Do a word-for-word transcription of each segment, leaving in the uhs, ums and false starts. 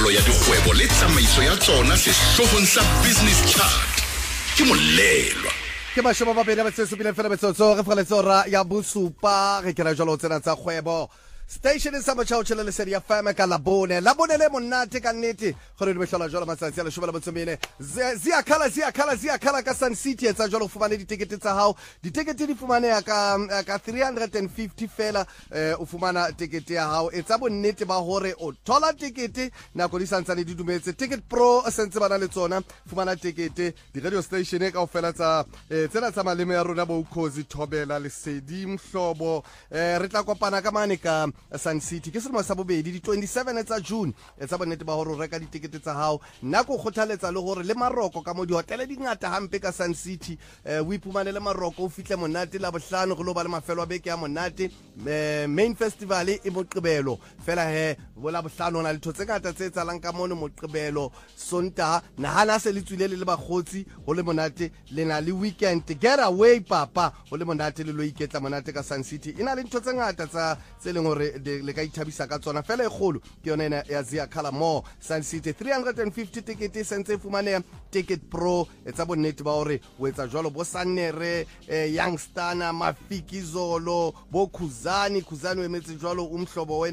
taolo ya dikgwebo le tsamaiso ya tsona sehlohong sa Business Chart ke molelwa ke mashoba ba bena ba tseso pele fela betsotso re fela tsora ya bosupa re kena jalo tsena tsa kgwebo station sa machao tshela le seria fama ka labone labone le monate ka nnete gore le behlola jalo matsatsi a le shoba le botsomene zia khala zia khala zia khala ka Sun City etsa jalo fumane ditikete tsa hao ditikete di fumane ka ka three hundred fifty fela o fumana tikete ya hao etsa bonnete ba hore o thola tikete nako di santsane di dumetse Ticket Pro sentse bana le tsona fumana tikete di radio station e ka ofela tsa tsena tsa maleme ya rona bo Ukhozi Thobela le Sedi Mhlobo re tla kopana ka mane ka Sun City ke selemo sa bobedi di twenty-seven tsa June etsa bonnete ba hore o reka ditikete tsa hao nako kgothaletsa le hore le Maroko ka mo di hotel di ngata hampe ka Sun City o ipumane le Maroko o fihle monate la bohlano go lo ba le mafelo a beke ya monate main festival e Moqebelo fela he bola bohlano na le thotse ngata tse tsalang ka mono Moqebelo Sonta nahana se le tswile le bagotsi go le monate le na le weekend get away papa go le monate le lo iketla monate ka Sun City ina le thotse ngata tsa tse leng hore le ka ithabisa ka tsona fela e golo ke yona ya Zia Khala Mall Sun City three hundred fifty tickets sentse fumane Ticket Pro etsa bonnete ba hore o etsa jwalo bo Sanere Youngstana Mafiki Zolo bo Khuzani Khuzani o emetse jwalo umhlobo wen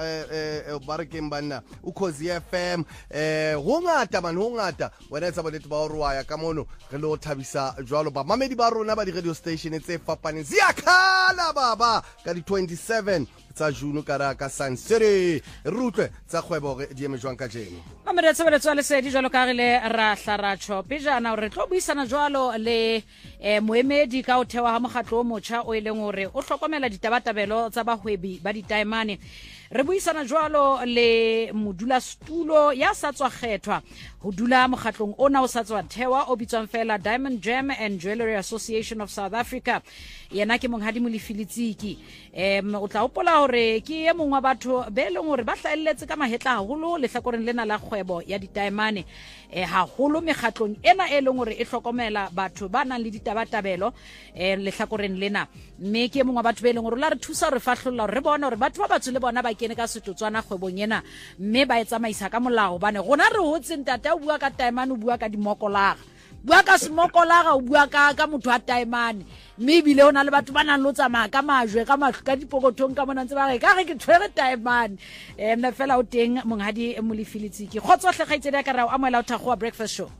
barekeng bana Ukhozi F M eh ho ngata man ho ngata wena etsa bonnete ba hore wa ya ka mono re lo thabisa jwalo ba mamedi ba rona ba di radio station tse fapaneng Zia Khala baba ka di twenty-seven tsa June ka ka Sun City rutle tsa kgwebo di eme jwang ka jeno mamere tse bele tswale se di jwalo ka rile ra hlara chope jana re tlo buisana jwalo le moemedi ka o thewa ha mogatlo o motsha o ileng hore o hlokomela ditabatabelo tsa bahwebi ba ditaemane re buisana jwalo le modula stulo ya sa tswa kgethwa ho dula mogatlong ona o sa tswa thewa o bitswang fela Diamond Gem and Jewelry Association of South Africa yena ke monghadi molifilitsiki em o tla opola hore ke e mongwa batho be leng hore ba hlaelletse ka mahetla haholo le hlakoreng lena la kgwebo ya ditaemane e haholo megatlong ena e leng hore e hlokomela batho ba nang le ditabatabelo e le hlakoreng lena mme ke e mongwa batho be leng hore la re thusa re fahlolla re bona hore batho ba batho le bona ba kene ka setotswana kgwebong ena mme ba etsamaisa ka molao bane gona re hotse ntata o bua ka taemane o bua ka dimokolaga bua ka smokolaga o bua ka ka motho a taemane mme bile hona le batho ba nang lo tsamaya ka majwe ka mahlo ka dipokotong ka mona ntse ba re ka re ke tshwere taemane eh nna fela o teng monghadi molifilitsiki khotsohle kgaitsedi ka ra o amoela o thakgo breakfast show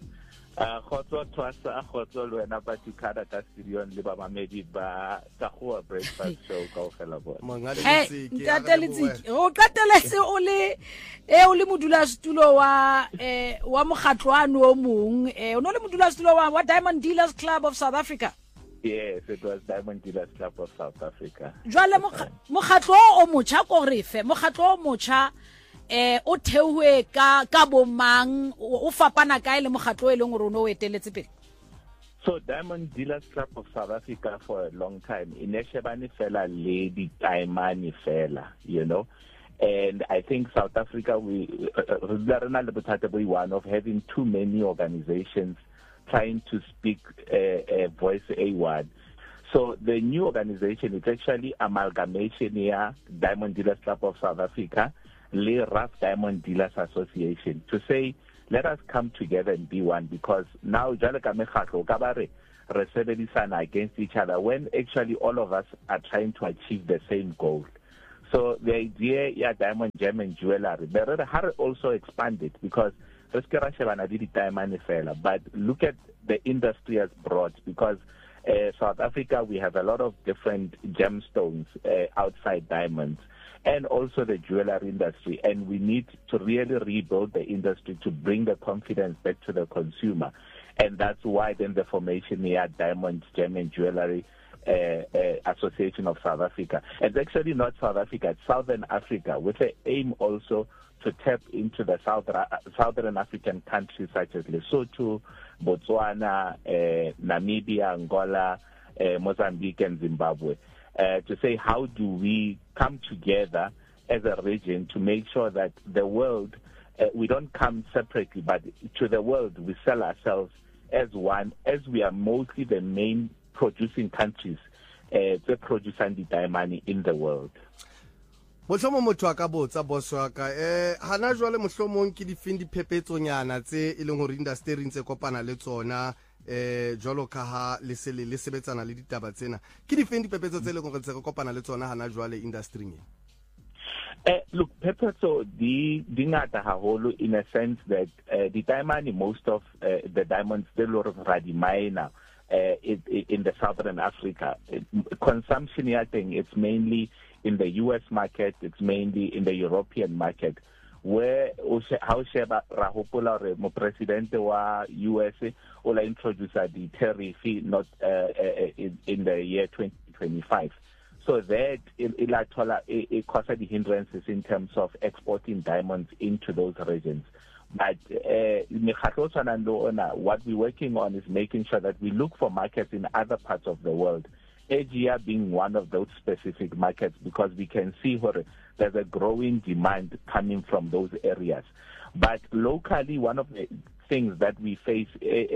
a khotso twasa a khotso le wena ba tikada ka studio le ba mamedi ba thakgo breakfast show ka o fela bona monghadi letsiki tateletsiki o qateletse o le e o le modula stulo wa eh wa mogatlwano o mong eh o no le modula stulo wa wa Diamond Dealers Club of South Africa. Yes, it was Diamond Dealers Club of South Africa. Jwale mogatlo o motsha ko refe mogatlo o motsha eh o thewe ka ka bomang o fapana ka ile mogatlo e leng gore o no eteletse pele. So Diamond Dealers Club of South Africa for a long time ineshebane fela le di taemane fela, you know. And I think South Africa, we are one of having too many organizations trying to speak a, a voice a word. So the new organization is actually amalgamation here, Diamond Dealers Club of South Africa, Le Rough Diamond Dealers Association, to say, let us come together and be one, because now against each other when actually all of us are trying to achieve the same goal. So the idea, yeah, Diamond Gem and Jewelry, but Harry also expanded because but look at the industry as broad, because uh, South Africa, we have a lot of different gemstones uh, outside diamonds, and also the jewelry industry, and we need to really rebuild the industry to bring the confidence back to the consumer. And that's why then the formation here, Diamond Gem and Jewelry Uh, uh, Association of South Africa. It's actually not South Africa, it's Southern Africa, with the aim also to tap into the South, uh, Southern African countries such as Lesotho, Botswana, uh, Namibia, Angola, uh, Mozambique, and Zimbabwe, uh, to say how do we come together as a region to make sure that the world, uh, we don't come separately, but to the world we sell ourselves as one, as we are mostly the main producing countries uh, the produce and the money in the world. Mohlomong motho a ka botsa boss wa ka eh hana jwale mohlomong ke difeng diphepetsonyana tse e leng hore industry ntse kopana le tsona eh jwalo ka ha le se le sebetsana le ditaba tsena ke difeng diphepetso tse e leng hore ntse re kopana le tsona hana jwale industry e Uh, look, Pepetso, the dingata haholo in a sense that uh, the diamond, most of uh, the diamonds still are ready miner uh, in, in the southern Africa. It, consumption, I think, it's mainly in the U S market, it's mainly in the European market, where how Sheba Rahopola, mo president wa U S, will introduce the tariff not uh, uh, in, in the year twenty twenty-five. So that it causes the hindrances in terms of exporting diamonds into those regions. But uh, what we're working on is making sure that we look for markets in other parts of the world. Asia being one of those specific markets because we can see where there's a growing demand coming from those areas. But locally, one of the things that we face,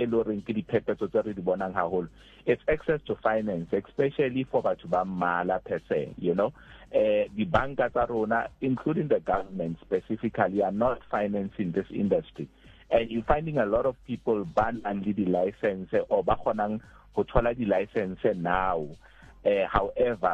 it's access to finance, especially for Batubamala per se, you know. Uh, the bankers are, including the government specifically, are not financing this industry. And you're finding a lot of people ban and the license or bakonang hotola the license now. Uh, however,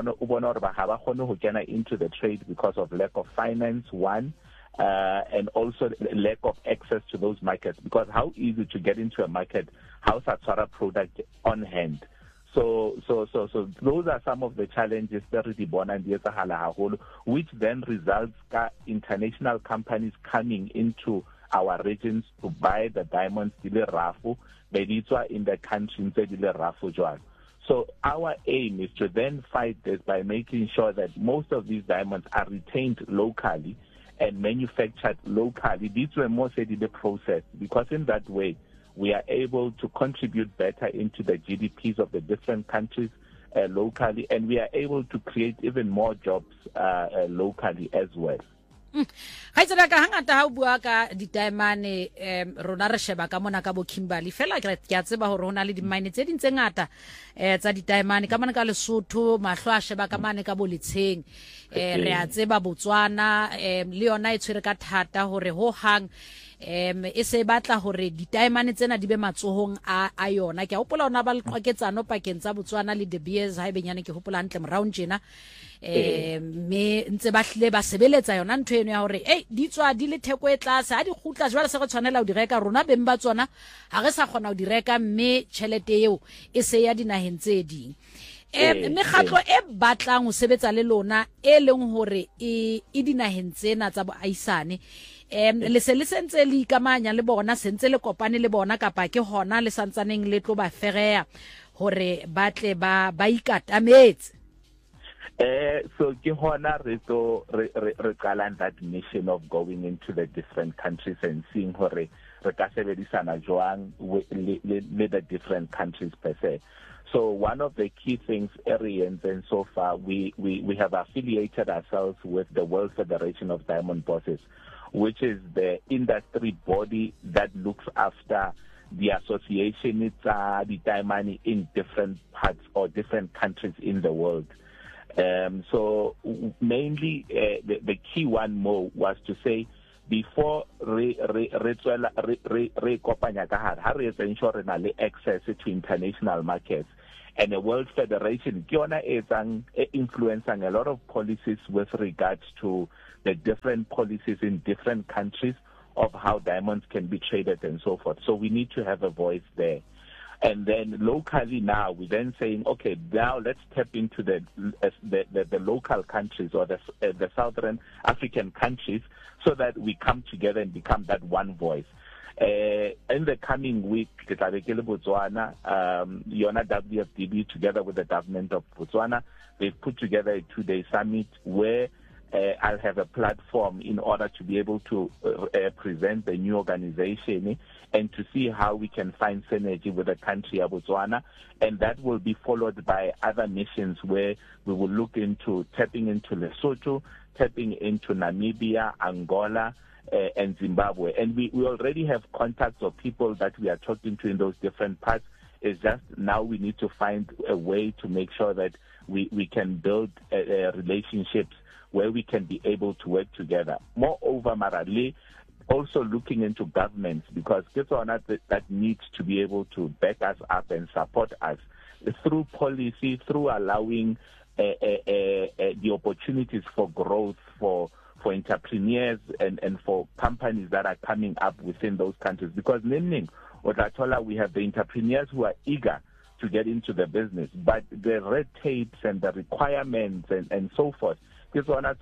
into the trade because of lack of finance, one, uh, and also lack of access to those markets. Because how easy to get into a market, how's that sort of product on hand? So, so, so, so those are some of the challenges that which then results in international companies coming into our regions to buy the diamonds in the country. So our aim is to then fight this by making sure that most of these diamonds are retained locally and manufactured locally. These were more said in the process because in that way we are able to contribute better into the G D Ps of the different countries uh, locally, and we are able to create even more jobs uh, uh, locally as well. ga itsela ka hangata ha o bua ka di-diamane um rona re sheba ka mona ka bo Kimberley fela ke a tseba hore hona le di-mine tse ding tse ngata eh tsa di-diamane ka mona ka Lesotho mahlo a sheba ka mane ka bo Letsheng eh re a tseba Botswana em le yona e tshwere ka thata hore ho hang em e se batla hore di-diamane tsena di be matsohong a a yona ke a hopola ona ba le qwaketsano pakeng tsa Botswana le De Beers ha ebenyane ke hopola hantle moraong tjena eh me ntse ba hle ba sebeletsa yona ntwe eno ya hore eh di tswa di le theko e tlase ha di khutla jwale se go tshwanela o di reka rona beng ba tsona ha re sa khona o di reka mme tšhelete eo e se ya dinaheng tse ding eh mekgatlo e batlang o sebetsa le lona e leng hore e e dinaheng tsena tsa boaisane em le se le sentse le ikamanya le bona sentse le kopane le bona kapa ke hona le santsaneng le tlo ba ferea hore batle ba ba ikatametse. Uh, so Kihona Rito Rekalan that mission of going into the different countries and seeing how Rekasebedisana Joan with the different countries per se. So one of the key things, areas, and so far we, we, we have affiliated ourselves with the World Federation of Diamond Bosses, which is the industry body that looks after the association it's uh, the diamond in different parts or different countries in the world. Um, so mainly uh, the, the key one more was to say before re re re re re re kopanya ka har ha re ensure na le access to international markets, and the World Federation ke yona e tsang influencing a lot of policies with regards to the different policies in different countries of how diamonds can be traded and so forth. So we need to have a voice there. And then locally now, we're then saying, okay, now let's tap into the uh, the, the, the local countries or the, uh, the Southern African countries so that we come together and become that one voice. Uh, in the coming week, Botswana, um, Yona W F D B, together with the government of Botswana, they've put together a two-day summit where Uh, I'll have a platform in order to be able to uh, uh, present the new organization and to see how we can find synergy with the country of Botswana. And that will be followed by other missions where we will look into tapping into Lesotho, tapping into Namibia, Angola, uh, and Zimbabwe. And we, we already have contacts of people that we are talking to in those different parts. It's just now we need to find a way to make sure that we, we can build uh, uh, relationships where we can be able to work together. Moreover, Marale, also looking into governments, because it's on that that needs to be able to back us up and support us through policy, through allowing uh, uh, uh, uh, the opportunities for growth for for entrepreneurs and, and for companies that are coming up within those countries. Because Nimning, Otatola, we have the entrepreneurs who are eager to get into the business, but the red tapes and the requirements and, and so forth, to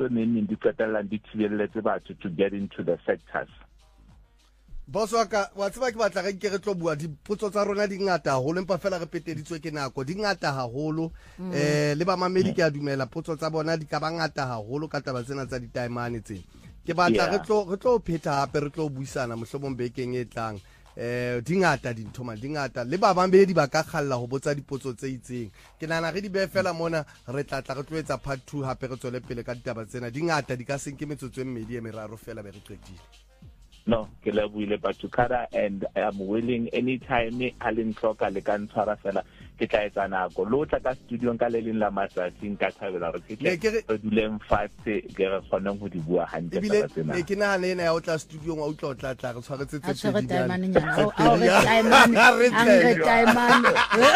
get into the sectors. Boss wa ka wa tseba ke batla re ke re tlo bua dipotso tsa rona di ngata haholo empa fela re peteditswe ke nako di ngata haholo eh le ba mamedi ke a dumela potso tsa bona di ka ba ngata haholo ka taba tsena tsa ditaimane tsena ke batla re tlo re tlo pheta hape re tlo buisana mohlomong bekeng e tlang eh di ngata dintho ma di ngata le ba bambedi ba ka khalla ho botsa dipotso tse itseng ke nana re di be fela mona re tla tla re tlo etsa part two hape re tswele pele ka ditaba tsena di ngata di ka senke metsotso e mmedi e meraro fela be re qetile. No, ke lebohile Batukara, and I'm willing anytime Alin Clocker le kan tshwara fela ke tla etsa nako lo tla ka studio nka le leng la matsatsi nka thabela re ke re duleng five tse ke re kgonang ho di bua hantle tsa tsena e ke na le ena ya o tla studio wa o tla tla tla re tshwaretse tse tse di diamond nyana o re diamond ang diamond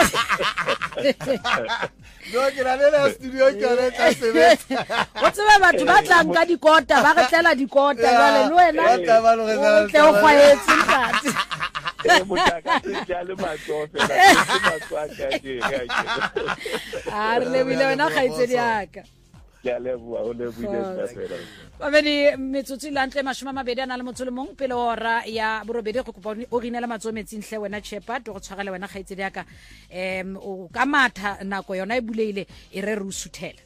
no ke na le la studio ke re tla sebetsa o tseba batho ba tla nka dikota ba re tlela dikota jale le wena o tle o kgwaetse ntate e motaka tjale matsofe la matswaka ke a re le bile wena kgaitsedi yaka ya leboa o le buile fela ba bedi metsotso lantle mashoma mabedi ana le motsolo mong pele hora ya borobedi go kopa o rinela matso metsing hle wena chepa to go tshwarela wena kgaitsedi yaka em o ka matha nako yona e buleile e re re usuthela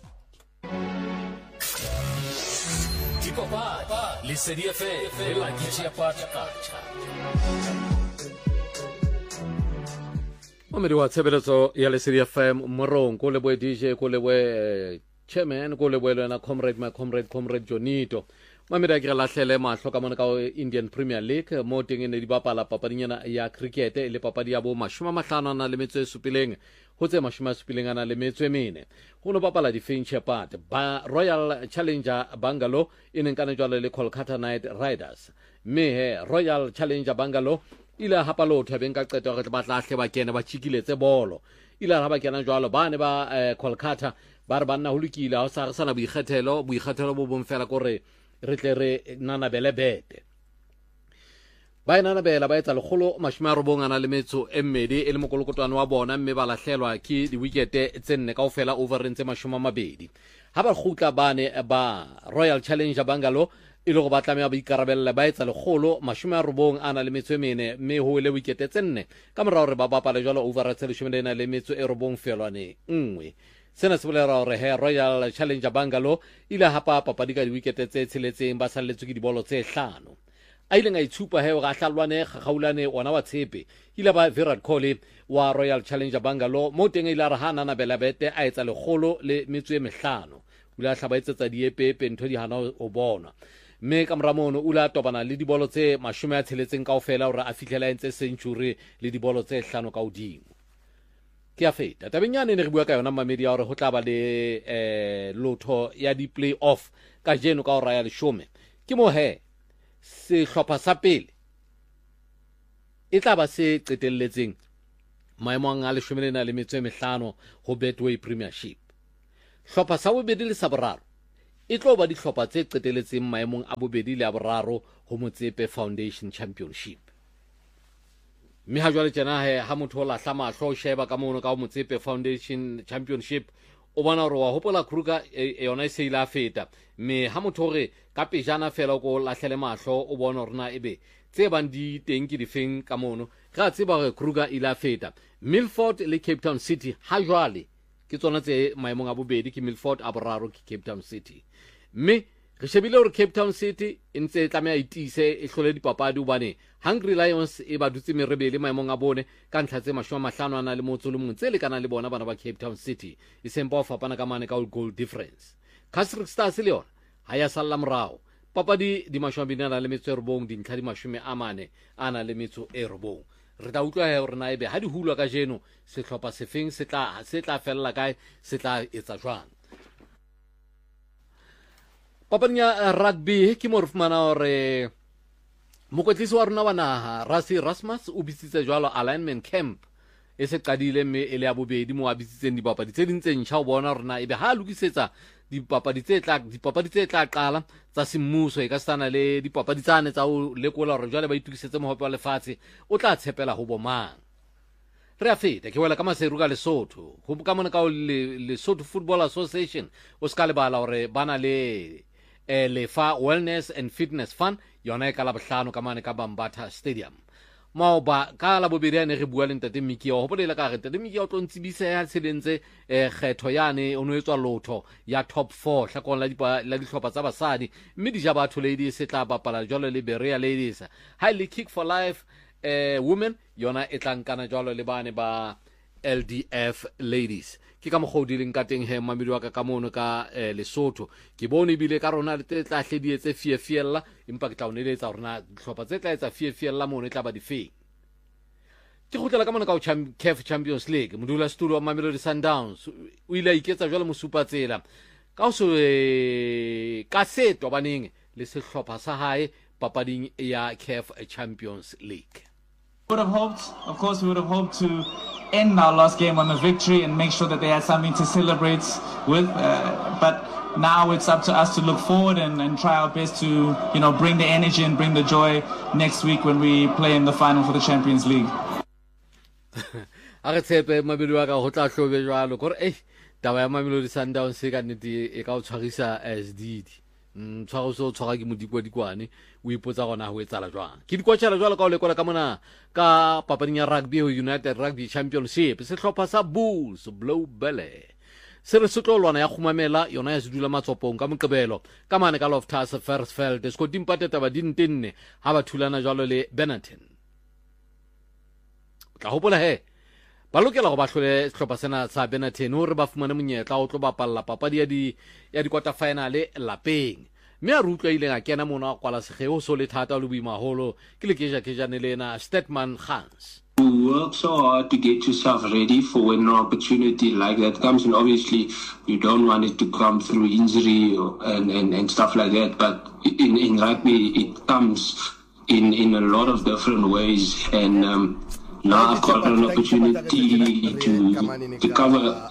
Papa, Lesedi F M, la kitchen party culture. Mamedi wa tshebeletso ya Lesedi F M morong ko leboe D J ko leboe chairman ko leboe lena comrade my comrade comrade Jonito. Mamedi a ke lahlele mahlo ka mona ka Indian Premier League mo teng ene di bapala papadinyana ya cricket le papadi ya bo mashoma mahlano na le metso e supileng ho tse mashoma supileng ana le metso e mene ho no bapala di Fincher Part ba Royal Challenger Bangalore ene kana jwale le Kolkata Knight Riders me he Royal Challenger Bangalore ila hapalo thabeng ka qeto re ba tla hle ba kene ba tshikiletse bolo ila ha ba kena jwalo ba ne ba Kolkata ba re banna hulukile ha sa re sana boikgethelo boikgethelo bo bom fela gore re tle re nana bele bete ba ena bela ba etsa legolo mashome a robong ana le metso e mmedi e le mokolokotwana wa bona mme ba lahlelwa ke di wicket tse nne kaofela over rentse mashome a mabedi ha ba khutla bane ba Royal Challenger Bangalore e le go ba tlameha ba ikarabella ba etsa legolo mashome a robong ana le metso e mene mme ho le wicket tse nne ka morao re ba bapala jwalo over rentse le shome le metso e robong felwane nngwe sena se bolera hore he Royal Challenger Bangalore ile hapa papadi ka di wicket tse tsheletseng ba salletswe ke dibolo tse hlano a ile nga itshupa he ga hlalwane gagaulane ona wa tshepe ile ba Virat Kohli wa Royal Challenger Bangalore mo teng ile ra hana na belabete a etsa legolo le metso e mehlano ula hlaba etsetsa diepepe ntho di hana o bona mme ka mramono ula tobana le dibolo tse mashome a tsheletseng kaofela hore a fihlela entse century le dibolo tse hlano ka odimo ke a feta tabenyane ne re bua ka yona mamedi ya hore ho tla ba le eh lotho ya di play off ka jeno ka hora ya leshome ke mo he se hlopha sa pele e tla ba se qetelletseng maemong a leshome le na le metso e mehlano ho Betway Premiership hlopha sa bobedi le sa boraro e tlo ba di hlopha tse qetelletseng maemong a bobedi le a boraro ho Motsepe Foundation Championship mme ha jwale tjena he ha motho la hlama hlo sheba ka mono ka Motsepe Foundation Championship o bona hore wa hopola Kruger e yona e se ila feta mme ha motho re ka pejana fela go lahlele mahlo o bona hore na ebe tse bang di teng ke difeng ka mono ga tseba hore Kruger ila feta Milford le Cape Town City ha jwale ke tsona tse maemong a bobedi ke Milford a boraro ke Cape Town City mme re shebile hore Cape Town City e ntse tlamea itise e hlole dipapadi ubane Hungry Lions e ba dutse merebele maemong a bone ka ntlha tse mashome mahlano ana le motso le mong tse le kana le bona bana ba Cape Town City e sempa o fapana ka mane ka goal difference Casric Stars le yona ha ya salla morao papadi di mashome binana le metso e robong dintlha di mashome a mane ana le metso e robong re tla utlwa he hore na ebe ha di hulwa ka jeno sehlopha sefeng se tla se tla fella kae se tla etsa jwang papadi ya rugby ke mo re fumana hore mokwetlisi wa rona wa naha Rassie Erasmus o bitsitse jwalo alignment camp e se qadile mme e le ya bobedi mo a bitsitseng dipapadi tse ding tse ntjha o bona rona ebe ha lokisetsa dipapadi tse tla dipapadi tse tla qala tsa semmuso e ka sana le dipapadi tsane tsa o lekola hore jwale ba itukisetse mohope wa lefatshe o tla tshepela ho bomang re a feta ke wela ka maseru ka Lesotho ho ka mona ka le Lesotho Football Association o ska le bala hore bana le eh, lefa wellness and fitness fund yona e ka la bohlano ka mane ka Bambatha Stadium maoba ka la bobedi ane re bua le ntate Miki o hopolela ka re ntate Miki o tlo ntsibise ya tshedentse eh kgetho yane o no etswa lotho ya top four hlakong la dipa la dihlopha tsa basadi mme di ja batho ladies se tla bapala jwalo le Berea ladies highly kick for life eh women yona e tlankana jwalo le bane ba L D F ladies ke ka mogodi leng ka teng he mamedi wa ka ka mono ka eh, Lesotho ke bone bile ka rona le tla hledietse fiefiella empa ke tla o neletsa rona dihlopha tse tla etsa fiefiella mono e tla ba difeng ke khotlela ka mona ka o C A F Champions League modula studio wa Mamelodi Sundowns o ile a iketsa jwalo mosupa tsela ka o so e ka setwa baneng le sehlopha sa hae papading ya C A F Champions League. Would have hoped, of course, we would have hoped to end our last game on a victory and make sure that they had something to celebrate with. Uh, but now it's up to us to look forward and, and try our best to, you know, bring the energy and bring the joy next week when we play in the final for the Champions League. A re tshepe mabedi wa ka go tla hlobe jwalo gore eh taba ya Mamelodi Sundowns se ka nnete e ka o tshwarisa as didi tshwaro so tshwara ke modikwa dikwane o ipotsa gona ho etsala jwang ke dikotshela jwalo ka o lekola ka mona ka papading ya rugby United Rugby Championship se hlopha sa Bulls Blue Belly se re sotlolwana ya khumamela yona ya sedula matsopong ka moqebelo ka mane ka Loftus Versfeld se koting pateta ba dintenne ha ba thulana jwalo le Benetton tla hopola he ba lokela go ba hlole sehlopha sena sa Benetton hore ba fumane monyetla o tlo bapalla papadi ya di ya di quarter final lapeng mme a rutlwa ile ga kena mona kwala segeo so le thata le boimaholo ke le keja kejane lena Statman Khans. You work so hard to get yourself ready for when an opportunity like that comes, and obviously you don't want it to come through injury or, and, and, and stuff like that, but in, in rugby it comes in, in a lot of different ways, and um, now I've got an opportunity to, to cover.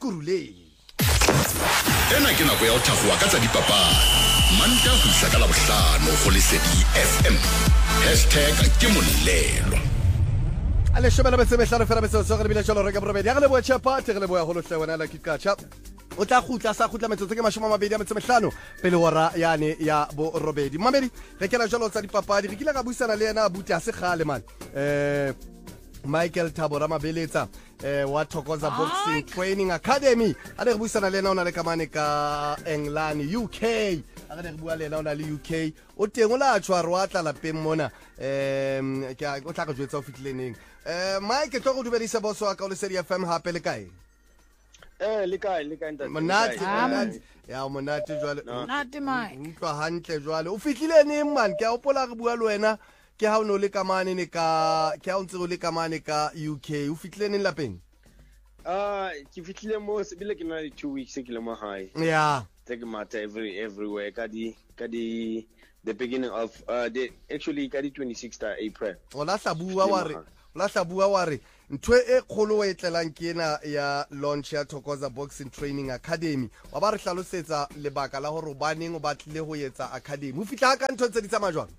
Ena ke nako ya o thagwa ka tsa dipapadi manta go isa ka la bohlano go Lesedi F M hashtag ke molelo ale shobela bese be hlano fela bese so re bile jalo re ka borobedi ya le bo chepa te le bo ya go lohle wena la kikacha o tla khutla sa khutla metsotso ke mashoma mabedi a metso mehlano pele hora yane ya bo robedi mamedi re kela jalo tsa dipapadi re kila ka buisana le yena abuti a se khale man eh Michael Tabora Mabeletsa eh wa Thokoza Boxing Training Academy a re buisana le yena ona le kamane ka England U K a re bua le yena ona le U K o teng o la tshwa rwa tla lapeng mona em ke o tla go jwetsa o fitleneng eh Mike tlo go dubedisa boso ka o le Lesedi F M hape le kae eh le kae le kae ntate monate ya monate jwale monate Mike utlwa hantle jwale o fitlile neng man ke a opola re bua le wena ke ha o no le kamane ne ka ke ha o ntse o le kamane ka U K o fitlile neng lapeng ah ke fitlile mo se bile ke na le two weeks ke le mo hae yeah take matter every everywhere ka di ka di the beginning of uh the actually ka di twenty-sixth April o la hlabua wa re o la hlabua wa re ntwe e kholo e tlelang ke ena ya launch ya Thokoza Boxing Training Academy wa ba re hlalosetsa lebaka la hore baneng o batlile ho etsa academy o fitla ka ntho tse di tsama jwang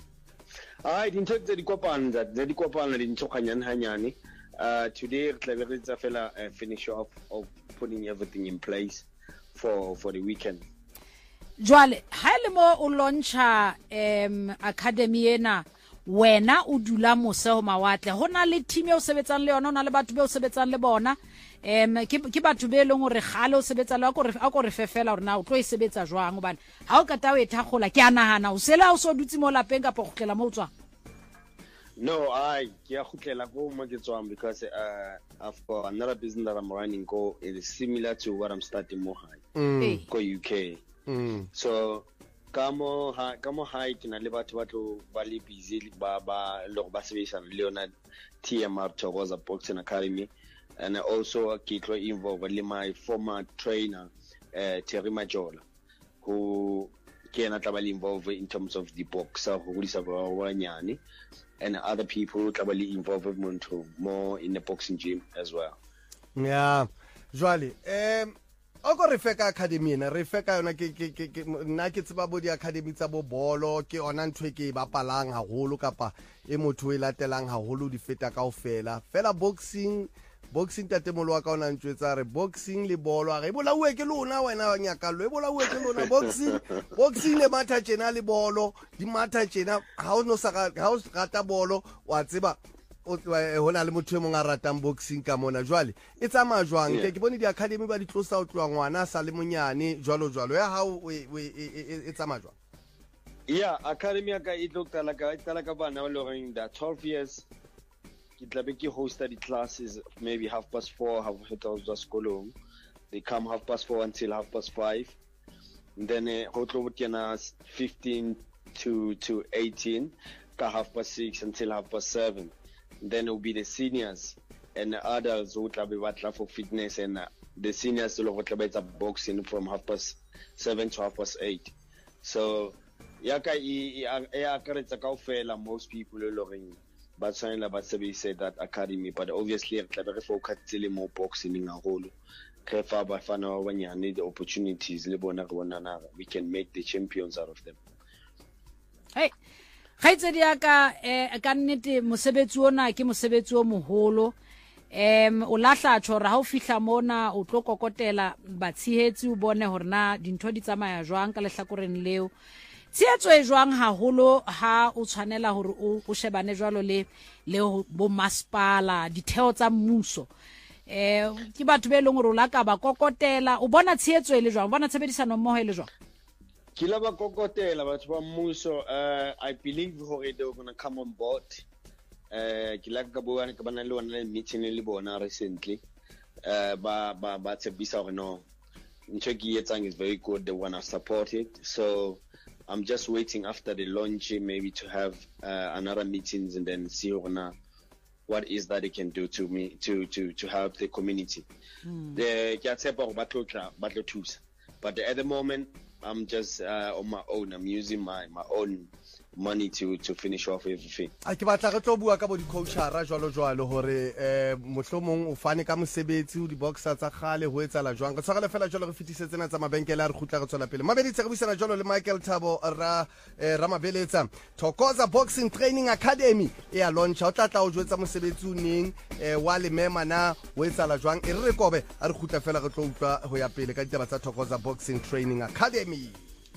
ai dintho tse di kopana tse di kopana di ntho khanyane hanyane uh today re tla be re tsa fela finish off of putting everything in place for for the weekend jwale ha le mo o launcha em academy ena wena o dula mose ho mawatle hona le team e o sebetsang le yona ona le batho be o sebetsang le bona em ke ke batho be leng hore gale o sebetsa le a go re a go re fefela hore na o tlo e sebetsa jwang hobane ha o ka ta o e thagola ke anahana o sela o so dutse mo lapeng ka po gotlela mo tswa no I ke a gotlela go mo ke tswang because uh I've got another business that I'm running go is similar to what I'm starting more high mm. go U K mm. so kamo ha kamo high ke na le batho ba tlo ba le busy ba ba lo ba sebetsa le yona T M R Thokoza Boxing Academy, and also ke tlo involved with my former trainer uh, Terry Majola, who ke ena tla ba le involved in terms of the boxer go godisa ba banyane, and other people tla ba le involved more in the boxing gym as well. Yeah, jwale um o go re feka academy na re feka yona ke ke ke nna ke tseba bo di academy tsa bo bolo ke ona ntwe ke ba palang haholo kapa e motho e latelang haholo di feta kaofela fela boxing boxing tate molo wa ka ona ntwetsa re boxing le bolo a re bolawe ke lona wena nyaka lo e bolawe ke lona boxing boxing le matha tjena le bolo di matha tjena ha o no sa ha o rata bolo wa tseba o hona le motho mong a ratang boxing ka mona jwale e tsamaya jwang ke ke bone di academy ba di tlosa o tloa ngwana sa le monyane jwalo jwalo ya ha o e tsamaya jwang? Yeah, academy ka e tlokala ka itala ka bana ba loreng that twelve years ke tla be ke hosta di classes maybe half past four half past five sekolong, they come half past four until half past five, and then go tlo botena fifteen to to eighteen ka half past six until half past seven. Then it will be the seniors and the adults who will be batla for fitness, and uh, the seniors will be boxing from half past seven to half past eight. So yaka e akaretsa kaofela most people looking but tshwanela ba sebedise that academy, but obviously re tla be re focus more boxing haholo re fa ba fana ba banyane the opportunities le bona re bona we can make the champions out of them. Hey, khaitsedi ya ka eh ka nnete mosebetsi ona ke mosebetsi o moholo em o lahla tshora ha o fihla mona o tlo kokotela batshehetsi o bone hore na dintho di tsamaya jwang ka lehlakoreng leo tshehetso e jwang haholo ha o tshwanela hore o o shebane jwalo le le bo maspala ditheo tsa mmuso eh ke batho be leng hore o la ka ba kokotela o bona tshehetso e le jwang o bona tshebedisano mmoho e le jwang? Kila ba kokotela batho ba mmuso uh, I believe hore they were going to come on board. Uh, kila ka bua ka bana le one meeting le bona recently. Uh, ba ba ba tsebisa hore no Ncheki Yetang is very good, they want to support it. So I'm just waiting after the launch maybe to have uh, another meetings and then see hore what is that they can do to me to to to help the community. Mm. The ke tshepa hore ba tlo tla ba tlo thusa. But at the moment I'm just uh, on my own. I'm using my my own money to to finish off everything. A ke batla re tlo bua ka bo di coachara jwalo jwalo hore eh mohlomong o fane ka mosebetsi o di boxer tsa khale ho etsala jwang ka tshwarela fela jwalo re fitisetsena tsa mabenkele a re khutla re tswela pele mabedi tse re buisana jwalo le Michael Thabo ra ra mabeletsa Thokoza Boxing Training Academy e ya launch o tlatla o jwetsa mosebetsi o neng eh wa le mema na ho etsala jwang e re kobe a re khutla fela re tlo utlwa ho ya pele ka ditaba tsa Thokoza Boxing Training Academy.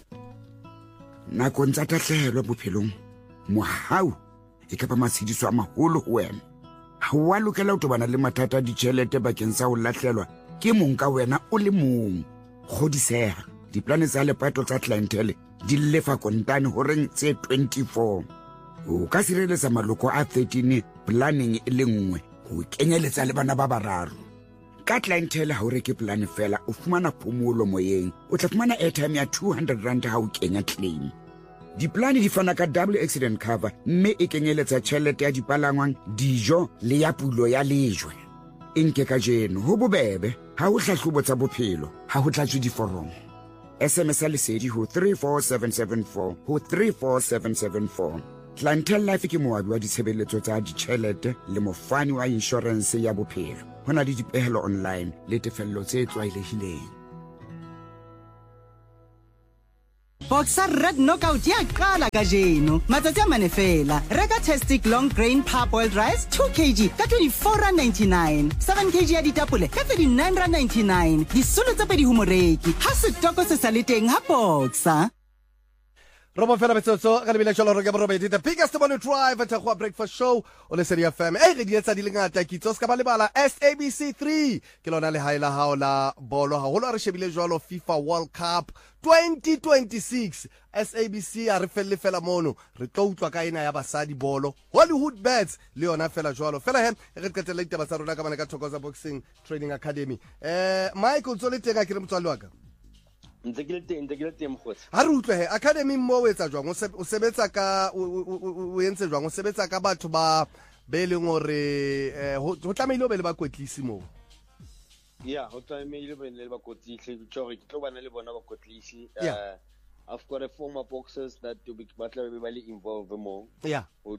Nakong tsa tahlehelo bophelong mohau e ka ba matshidiso a maholo ho wena ha wa lokela ho tobana le mathata a ditjhelete bakeng sa ho lahlelwa ke mong ka wena o le mong kgodiseha diplane tsa lepato tsa clientele di lefa kontane ho reng tse twenty-four o ka sireletsa maloko a thirteen planning e le nngwe ho kenyeletsa le bana ba bararo ka clientele ha o reke plan fela o fumana phomolo moyeng o tla fumana airtime ya two hundred rand ha o kenya claim diplane di fana ka double accident cover mme e kenyeletsa tjhelete ya dipalangwang dijo le ya pulo ya lejwe enke ka jeno ho bobebe ha o hlahlobo tsa bophelo ha ho tlatswe diforomo S M S lesedi ho three four seven seven four ho three four seven seven four. Clientele Life ke moabi wa ditshebeletso tsa ditjhelete le mofani wa insurance ya bophelo hona le dipehelo online le tefello tse tlwaelehileng. Boxer Red Knockout ya qala ka jeno matsatsi a mane fela reka Tastic Long Grain Parboiled Rice two kilograms ka twenty-four rand ninety-nine, seven kilograms ya ditapole ka thirty-nine rand ninety-nine, disolo tse pedi ho moreki ha setoko se sa le teng ha Boxer. Robo fela betso ga le bile jalo re ga robedi the biggest morning drive at a breakfast show on the City F M e re di etsa di lengata kitso ska ba le bala S A B C three ke lona le haela haola bolo ha hola re shebile jalo FIFA World Cup twenty twenty-six S A B C a re felle fela mono re tlo utlwa ka ena ya basadi bolo Hollywood Bets le yona fela jalo fela he re tketela ditaba tsa rona ka bana ka Thokoza Boxing Training Academy eh Michael Tsolitega ke re motswali wa ka Ntekilete ntekilete mkhotsi ha re utlwe he academy mo o etsa jwang o sebetsa ka o entse jwang o sebetsa ka batho ba be leng hore ho tlameile o be le ba kwetlisi mo yeah ho tlameile be le ba kwetlisi tjore ke tlo bana le bona ba kwetlisi uh I've got a former boxers that will be really involved more. Yeah.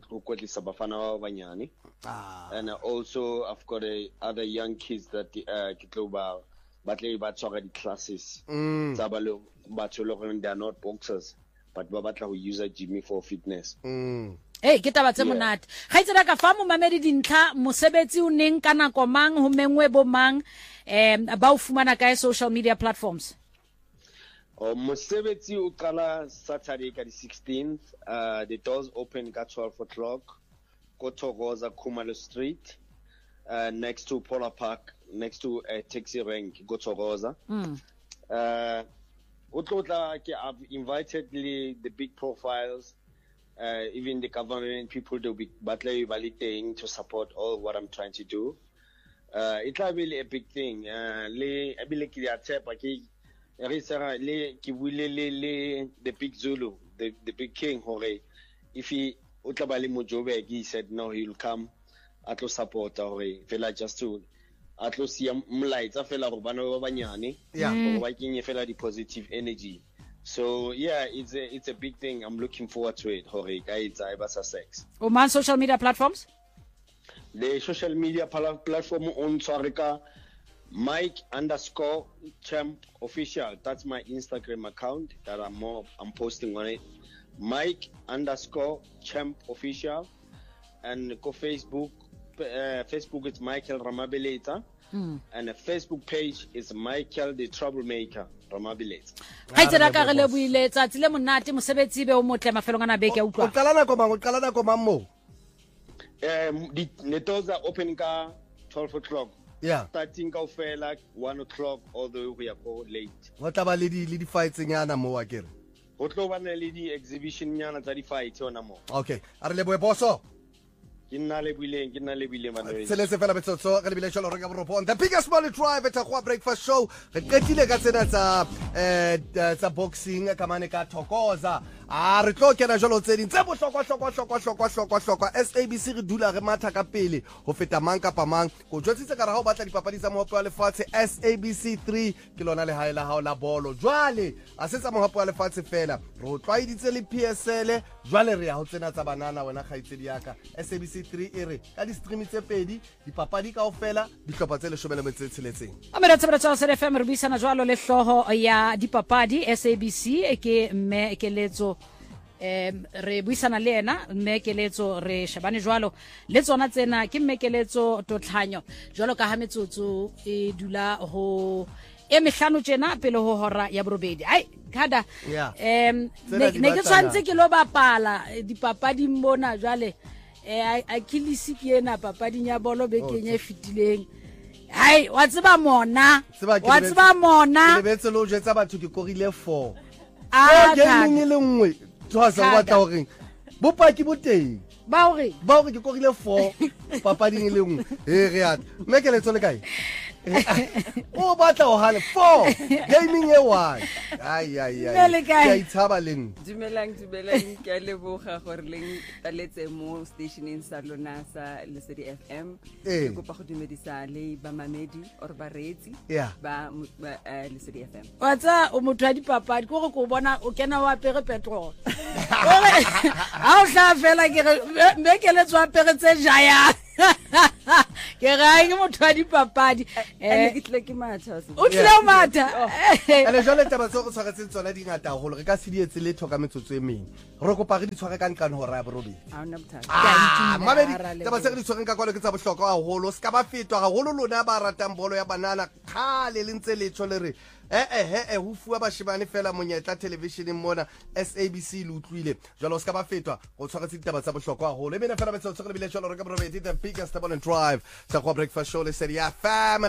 Ah. And also I've got a, other young kids that uh but they the classes. Mm. They are not boxers, but they use a gym for fitness. Mm. Hey, ke taba tse monate. Ga itse ka fa mo mamedi dintlha mosebetsi o neng kana ko mang ho mengwe bo mang em ba o fumana ka social media platforms. Oh, mosebetsi o qala Saturday ka di sixteenth, uh the doors open at twelve o'clock. Go to Thokoza Khumalo Street, uh next to Polar Park, next to a uh, taxi rank, go to Thokoza. Mm. Uh I've invited the, the big profiles, uh, even the government people to be validating to support all what I'm trying to do. Uh, it's really a big thing. Uh, le, the big Zulu, the, the big king, if he, he said no, he'll come at support or just to at least see mlights fela go bana ba banyane yeah go ba kenye fela the positive energy. So yeah, it's a it's a big thing. I'm looking forward to it. Hore ka itsa e ba sa sex o man social media platforms, the social media pl- platform on Tswareka Mike underscore champ official. That's my Instagram account that I'm more I'm posting on it. Mike underscore champ official. And go Facebook. Uh, Facebook is Michael Ramabeleta, mm. and the Facebook page is Michael the Troublemaker Ramabeleta. Ga itse ka re le buile tsatsi le monate mosebetsi be o motle mafelong ana beke o utlwa. qala na ko mang o qala na ko mang mo? Um the, the doors are open ka twelve o'clock. Yeah. Starting ka ofela one o'clock all the way go late. Go tla ba le di le di fights nyana mo akere. Go tlo ba le di exhibition nyana tsa di fight ona mo. Okay, a re le boe boso. Kinale bileng kinale bile manwe Selese fela betsotso re lebile tsholo re ka boropon the biggest morning drive at Khwa breakfast show re qetile ka tsena tsa eh tsa boxing ka mane ka Thokoza a re tlo kena jolo tse ding tse bohlokwa hlokwa hlokwa hlokwa hlokwa hlokwa S A B C re dula re matha ka pele ho feta mang ka pamang go jwetsitse ka ra ha o batla dipapadi tsa mohopo wa lefatshe S A B C three ke lona le haela ha la bolo jwale a se tsa mohopo wa lefatshe fela re o twaeditse le P S L jwale re ya ho tsena tsa banana wena kgaitsedi yaka S A B C three ere ka di stream tse pedi dipapadi kaofela di hlopa tse leshome le metso tsheletseng a mera tsebra tsa S F M re buisana jwalo le hloho ya dipapadi S A B C e ke mme keletso em re buisana le ena mme keletso re shebane jwalo le tsona tsena ke mme keletso totlhanyo jwalo ka ha metsotso e dula ho e mehlano tjena pele ho hora ya borobedi ai kada em ne ke tsantse ke lo bapala dipapadi mbona jwale eh a kilisi ke ena papading ya bolo be kenye fitileng hai wa tseba mona wa tseba mona le betse lo jetsa batho ke korile four a gaming le nngwe tsoasa wa tla hore bopaki boteng ba hore ba hore ke korile four papading le nngwe e re at mekeletso le kae o batla o hale four gaming e one ai ai ai ke itshaba leng dumelang dumelang ke a leboga gore leng taletse mo stationeng sa lona sa Lesedi F M ke kopa go dumedisa le ba mamedi or ba retsi ba Lesedi F M wa tsa o motho a dipapadi go go go bona o kena wa pere petrol ore a o tla fela ke me ke le tswa pere tse jaya ke ga ke motho a dipapadi eh ke tle ke matha o tle o matha ele jole taba tso go tshwaretse tsona di ngata holo re ka se dietse le thoka metsotso e meng re kopa re di tshware ka nkane hora ya borobedi a ona bothata ah mabedi taba se re di tshware ka kwalo ke tsa bohlokwa haholo ska ba fetwa ga holo lona ba ratang bolo ya banana khale le ntse le tshole re eh eh eh ho fuwa bashibane fela monyetla television mona S A B C le utlwile jalo ska ba fetwa go tshwaretse ditaba tsa bohlokwa haholo e bene fela metsotso re bile tsholo re ka borobedi the biggest morning drive sa Khwa breakfast show le Lesedi F M.